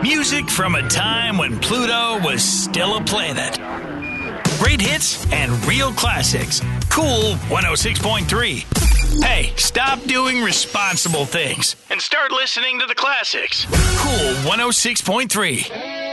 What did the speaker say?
Music from a time when Pluto was still a planet. Great hits and real classics. Cool 106.3. Hey, stop doing responsible things and start listening to the classics. Cool 106.3.